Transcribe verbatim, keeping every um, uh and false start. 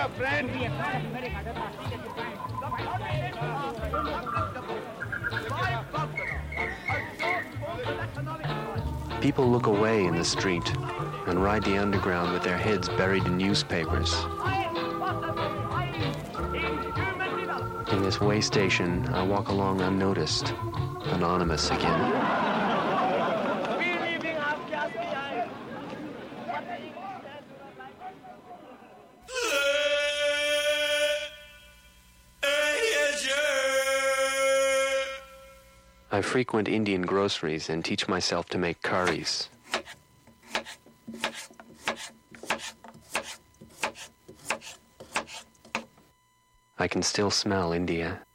dear friend. People look away in the street and ride the underground with their heads buried in newspapers. In this way station, I walk along unnoticed, anonymous again. I frequent Indian groceries and teach myself to make curries. I can still smell India.